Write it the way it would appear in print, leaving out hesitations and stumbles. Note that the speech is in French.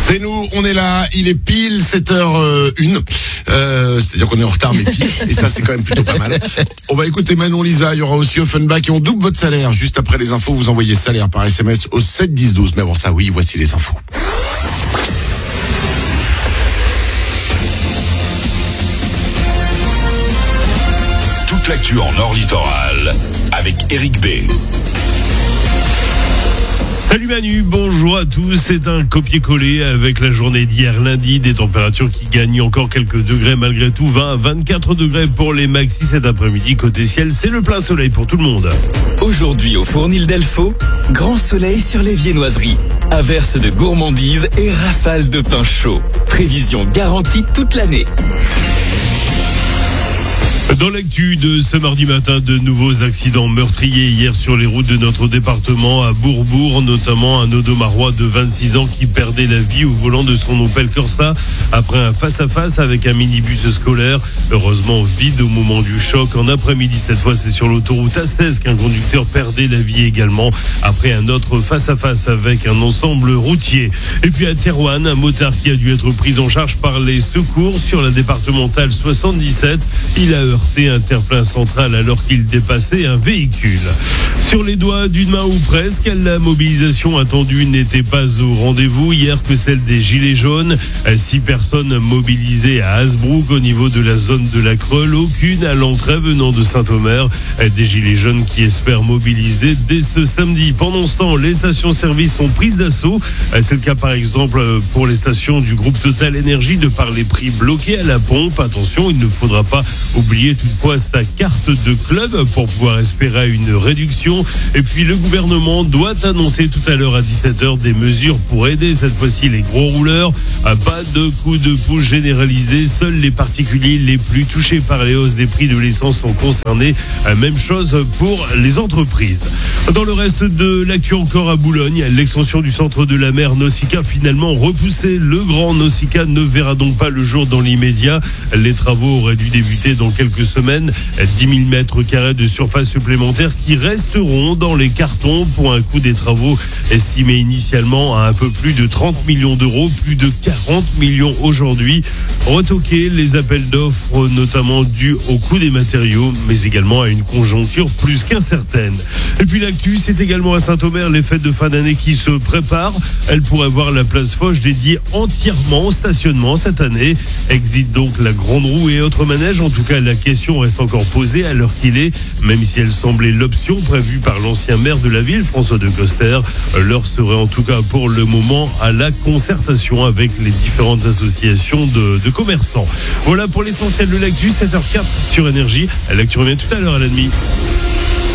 C'est nous, on est là, il est pile 7h01. C'est-à-dire qu'on est en retard mais pile, et ça c'est quand même plutôt pas mal. On va écouter Manon Lisa, il y aura aussi Offenbach et on double votre salaire. Juste après les infos, vous envoyez salaire par SMS au 7 10 12. Mais avant ça, oui, voici les infos. Toute l'actu en Nord Littoral avec Eric B. Salut Manu, bonjour à tous. C'est un copier-coller avec la journée d'hier lundi, des températures qui gagnent encore quelques degrés malgré tout, 20 à 24 degrés pour les maxis cet après-midi. Côté ciel, c'est le plein soleil pour tout le monde. Aujourd'hui au Fournil Delfaux, grand soleil sur les viennoiseries, averses de gourmandises et rafales de pain chaud. Prévision garantie toute l'année. Dans l'actu de ce mardi matin, de nouveaux accidents meurtriers hier sur les routes de notre département à Bourbourg, notamment un Audomarois de 26 ans qui perdait la vie au volant de son Opel Corsa après un face-à-face avec un minibus scolaire. Heureusement vide au moment du choc. En après-midi, cette fois, c'est sur l'autoroute A16 qu'un conducteur perdait la vie également après un autre face-à-face avec un ensemble routier. Et puis à Thérouanne, un motard qui a dû être pris en charge par les secours sur la départementale 77. Il a heurté un terre-plein central alors qu'il dépassait un véhicule. Sur les doigts d'une main ou presque, la mobilisation attendue n'était pas au rendez-vous hier que celle des Gilets jaunes. 6 personnes mobilisées à Hasbrook au niveau de la zone de la Creule, aucune à l'entrée venant de Saint-Omer. Des Gilets jaunes qui espèrent mobiliser dès ce samedi. Pendant ce temps, les stations-service sont prises d'assaut. C'est le cas par exemple pour les stations du groupe Total Énergie de par les prix bloqués à la pompe. Attention, il ne faudra pas oublier toutefois sa carte de club pour pouvoir espérer une réduction. Et puis le gouvernement doit annoncer tout à l'heure à 17h des mesures pour aider cette fois-ci les gros rouleurs. Pas de coup de pouce généralisé, seuls les particuliers les plus touchés par les hausses des prix de l'essence sont concernés. Même chose pour les entreprises. Dans le reste de l'actu encore à Boulogne, l'extension du centre de la mer Nausicaa finalement repoussée. Le grand Nausicaa ne verra donc pas le jour dans l'immédiat. Les travaux auraient dû débuter dans quelques semaines. 10 000 mètres carrés de surface supplémentaire qui resteront dans les cartons pour un coût des travaux estimé initialement à un peu plus de 30 millions d'euros, plus de 40 millions aujourd'hui. Retoquer les appels d'offres, notamment dus au coût des matériaux, mais également à une conjoncture plus qu'incertaine. Et puis l'actu, c'est également à Saint-Omer, les fêtes de fin d'année qui se préparent. Elles pourraient voir la place Foch dédiée entièrement au stationnement cette année. Exit donc la grande roue et autres manèges. En tout cas, la question reste encore posée à l'heure qu'il est, même si elle semblait l'option prévue par l'ancien maire de la ville, François de Coster. L'heure serait en tout cas pour le moment à la concertation avec les différentes associations de commerçants. Voilà pour l'essentiel de l'actu, 7h04 sur Énergie. L'actu revient tout à l'heure à la demi.